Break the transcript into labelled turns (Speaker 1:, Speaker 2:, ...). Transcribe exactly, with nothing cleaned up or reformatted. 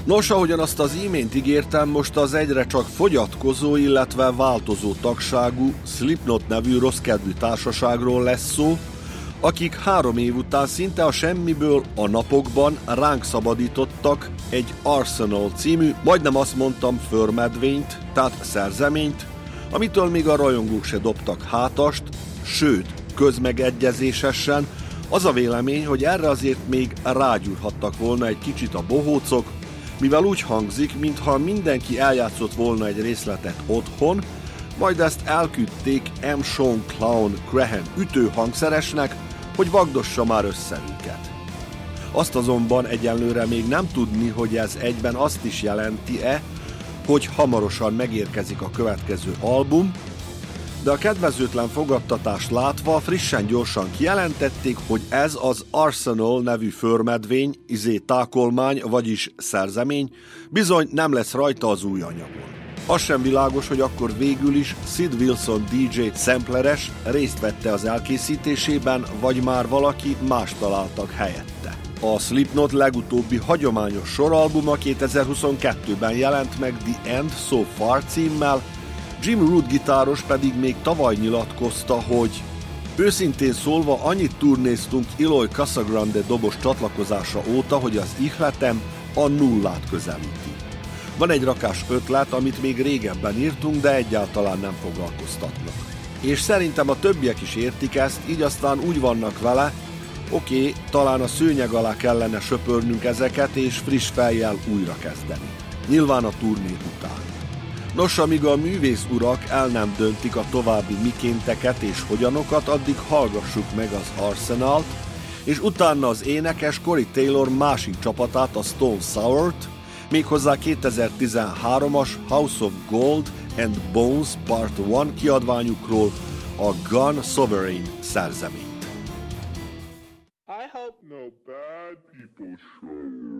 Speaker 1: Nos, ahogyan azt az imént ígértem, most az egyre csak fogyatkozó, illetve változó tagságú Slipknot nevű rosszkedvű társaságról lesz szó, akik három év után szinte a semmiből a napokban ránk szabadítottak egy Arsenal című, majdnem azt mondtam förmedvényt, tehát szerzeményt, amitől még a rajongók se dobtak hátast, sőt, közmegegyezésesen az a vélemény, hogy erre azért még rágyúrhattak volna egy kicsit a bohócok, mivel úgy hangzik, mintha mindenki eljátszott volna egy részletet otthon, majd ezt elküldték M. Sean Clown Graham ütőhangszeresnek, hogy vagdossa már össze őket. Azt azonban egyenlőre még nem tudni, hogy ez egyben azt is jelenti-e, hogy hamarosan megérkezik a következő album, de a kedvezőtlen fogadtatást látva frissen gyorsan kijelentették, hogy ez az Arsenal nevű förmedvény, izé tákolmány, vagyis szerzemény, bizony nem lesz rajta az új anyagon. Az sem világos, hogy akkor végül is Sid Wilson dé dzsé sampleres részt vette az elkészítésében, vagy már valaki más találtak helyette. A Slipknot legutóbbi hagyományos soralbuma kétezer-huszonkettőben jelent meg The End So Far címmel, Jim Root gitáros pedig még tavaly nyilatkozta, hogy őszintén szólva annyit turnéztunk Eloy Casagrande dobos csatlakozása óta, hogy az ihletem a nullát közelíti. Van egy rakás ötlet, amit még régebben írtunk, de egyáltalán nem foglalkoztatnak. És szerintem a többiek is értik ezt, így aztán úgy vannak vele, oké, okay, talán a szőnyeg alá kellene söpörnünk ezeket, és friss fejjel újra kezdeni. Nyilván a turné után. Nos, amíg a művész urak el nem döntik a további mikénteket és hogyanokat, addig hallgassuk meg az Arsenalt, és utána az énekes Corey Taylor másik csapatát, a Stone Sour-t, méghozzá kétezer-tizenhármas House of Gold and Bones Part egy kiadványukról a Gun Sovereign szerzeményt.
Speaker 2: I hope no bad people show.